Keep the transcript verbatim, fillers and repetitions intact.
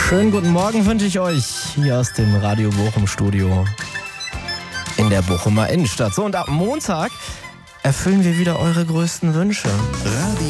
Schönen guten Morgen wünsche ich euch hier aus dem Radio Bochum Studio in der Bochumer Innenstadt. So, und ab Montag erfüllen wir wieder eure größten Wünsche. Radio